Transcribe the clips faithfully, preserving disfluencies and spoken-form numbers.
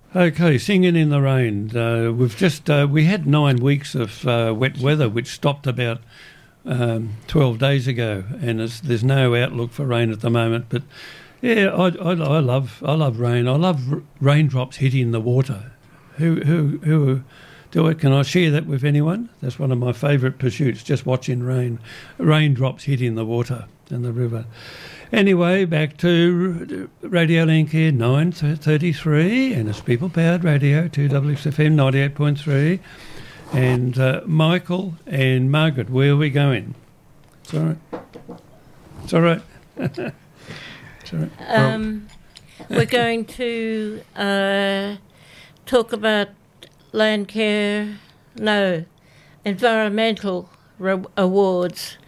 Okay, singing in the rain. Uh, we've just uh, we had nine weeks of uh, wet weather, which stopped about um, twelve days ago, and it's, there's no outlook for rain at the moment. But yeah, I, I, I love I love rain. I love r- raindrops hitting the water. Who who who do it? Can I share that with anyone? That's one of my favourite pursuits. Just watching rain, raindrops hitting the water and the river. Anyway, back to Radio Landcare nine thirty-three, and it's People Powered Radio, two W X F M ninety-eight point three. And uh, Michael and Margaret, where are we going? It's all right. It's all right. It's all right. Um, we're going to uh, talk about Landcare, no, environmental re- awards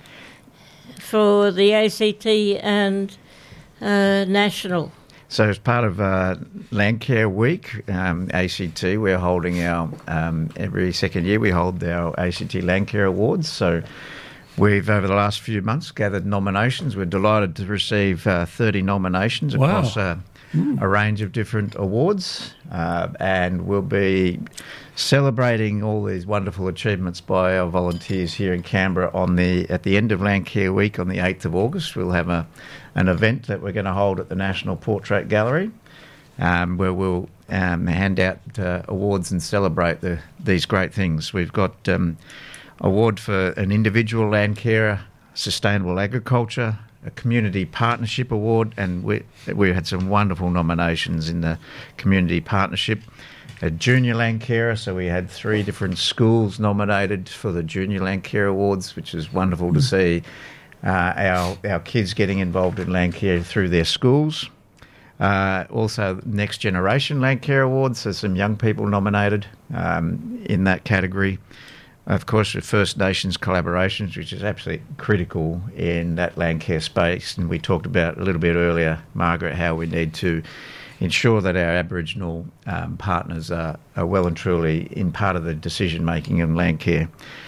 for the A C T and uh, national. So as part of uh, Landcare Week, um, A C T, we're holding our, um, every second year we hold our A C T Landcare Awards. So we've, over the last few months, gathered nominations. We're delighted to receive uh, thirty nominations Wow. across uh, mm. a range of different awards. Uh, and we'll be celebrating all these wonderful achievements by our volunteers here in Canberra on the at the end of Landcare Week on the eighth of August. We'll have a an event that we're going to hold at the National Portrait Gallery, um, where we'll um, hand out uh, awards and celebrate the, these great things. We've got um, award for an individual land carer, sustainable agriculture, a community partnership award, and we we had some wonderful nominations in the community partnership. A junior land carer, so we had three different schools nominated for the Junior Land Care Awards, which is wonderful to see uh, our our kids getting involved in land care through their schools. Uh, also, Next Generation Land Care Awards, so some young people nominated um, in that category. Of course, with First Nations collaborations, which is absolutely critical in that land care space, and we talked about a little bit earlier, Margaret, how we need to ensure that our Aboriginal um, partners are, are well and truly in part of the decision-making in land care.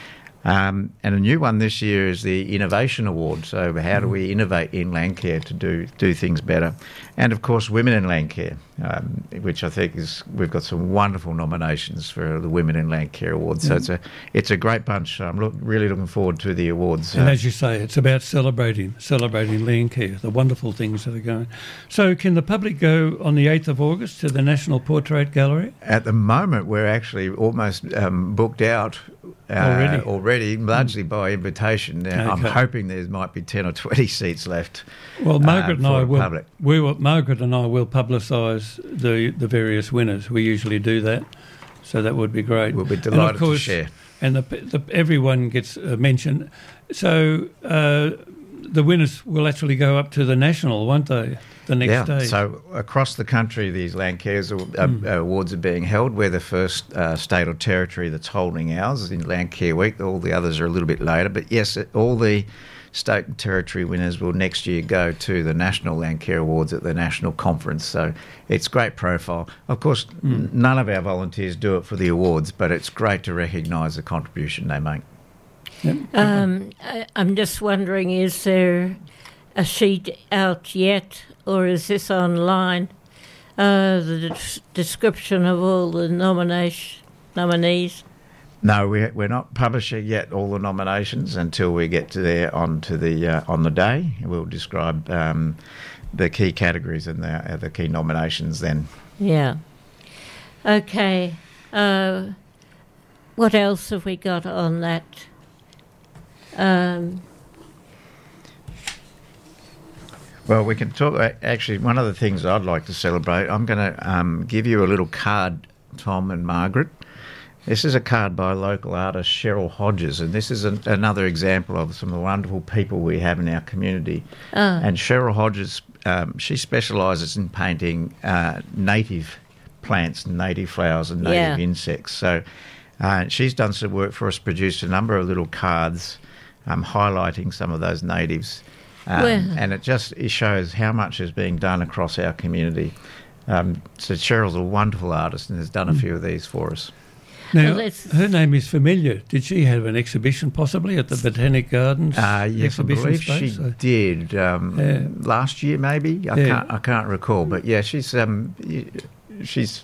Um, and a new one this year is the Innovation Award. So how do we innovate in land care to do do things better? And, of course, Women in Land Care, um, which I think is, we've got some wonderful nominations for the Women in Land Care Awards. So mm. it's a it's a great bunch. So I'm look, really looking forward to the awards. And uh, as you say, it's about celebrating, celebrating land care, the wonderful things that are going. So can the public go on the eighth of August to the National Portrait Gallery? At the moment, we're actually almost um, booked out uh, already, already largely mm. by invitation. Now, okay. I'm hoping there might be ten or twenty seats left. Well, Margaret uh, and I will. Public. We will. Margaret and I will publicise the the various winners. We usually do that, so that would be great. We'll be delighted and of course, to share. And the, the, everyone gets a mention. So uh, the winners will actually go up to the national, won't they? The next yeah, day. So across the country, these land cares uh, mm. awards are being held. We're the first uh, state or territory that's holding ours in Land Care Week. All the others are a little bit later, but yes, all the state and territory winners will next year go to the National Land Care Awards at the national conference. So it's great profile. Of course, mm. n- none of our volunteers do it for the awards, but it's great to recognise the contribution they make. Yep. Um, I, I'm just wondering, is there a sheet out yet, or is this online? Uh, the de- description of all the nomination nominees. No, we, we're not publishing yet all the nominations until we get to there onto the uh, on the day. We'll describe um, the key categories and the, uh, the key nominations then. Yeah. Okay. Uh, what else have we got on that? Um, well, we can talk. Actually, one of the things I'd like to celebrate, I'm going to um, give you a little card, Tom and Margaret. This is a card by local artist Cheryl Hodges, and this is an, another example of some of the wonderful people we have in our community. Oh. And Cheryl Hodges, um, she specialises in painting uh, native plants, native flowers and native yeah. insects. So uh, she's done some work for us, produced a number of little cards um, highlighting some of those natives. Um, well. And it just it shows how much is being done across our community. Um, so Cheryl's a wonderful artist and has done a few of these for us. Now, well, her name is familiar. Did she have an exhibition possibly at the Botanic Gardens uh, yes, exhibition I believe space? she So, did. Um, yeah. Last year, maybe? I Yeah. can't I can't recall. But, yeah, she's um, she's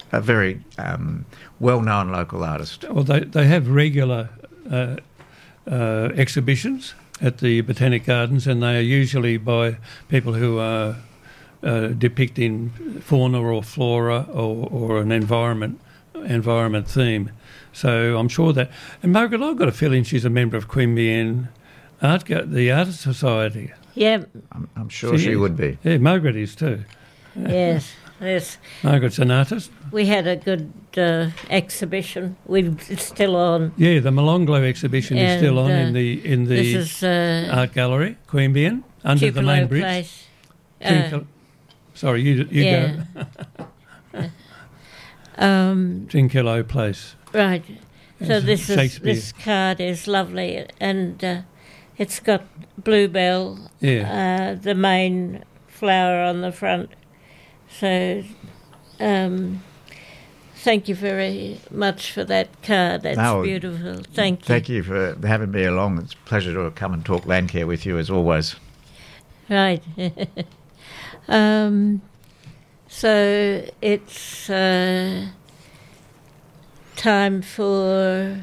a very um, well-known local artist. Well, they, they have regular uh, uh, exhibitions at the Botanic Gardens, and they are usually by people who are uh, depicting fauna or flora or, or an environment environment theme. So I'm sure that... And Margaret, I've got a feeling she's a member of Queanbeyan Art, the Artist Society. Yeah. I'm, I'm sure she, she is. would be. Yeah, Margaret is too. Yes, yes. Margaret's an artist. We had a good uh, exhibition. We it's still on. Yeah, the Molonglo exhibition and, is still on uh, in the in the this is, uh, art gallery, Queanbeyan, under Tupelo the main bridge. Place. Trinkel- Uh, Sorry, you you yeah. go. um, Trinkello Place. right. So As this is Shakespeare. this card is lovely, and uh, it's got bluebell, Yeah. uh, the main flower on the front. So, um, thank you very much for that card. That's No, beautiful. Thank you. Thank you for having me along. It's a pleasure to come and talk land care with you as always. Right. um, so it's uh, time for.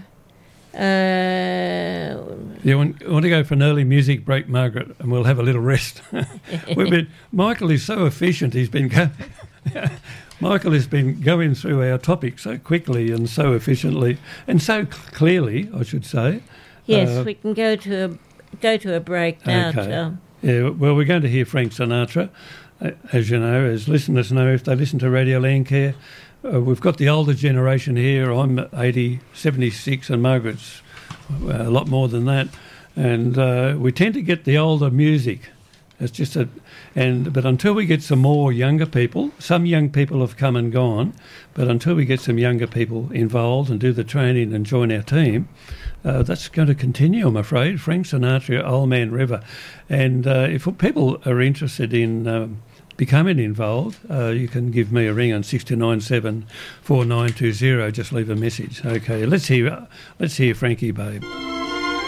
Uh, You want, you want to go for an early music break, Margaret, and we'll have a little rest. We've been, Michael is so efficient. He's been go, Michael has been going through our topic so quickly and so efficiently and so clearly, I should say. yes, Uh, we can go to a go to a break now. Okay. Tom. Yeah, well, we're going to hear Frank Sinatra, uh, as you know, as listeners know if they listen to Radio Landcare. Uh, we've got the older generation here. I'm eighty, seventy-six, and Margaret's a lot more than that. And uh, we tend to get the older music. It's just a, and but until we get some more younger people, some young people have come and gone, but until we get some younger people involved and do the training and join our team, uh, that's going to continue, I'm afraid. Frank Sinatra, Old Man River. And uh, if people are interested in um, becoming involved, uh, you can give me a ring on six two nine seven, four nine two zero. Just leave a message. Okay, let's hear, let's hear Frankie, babe.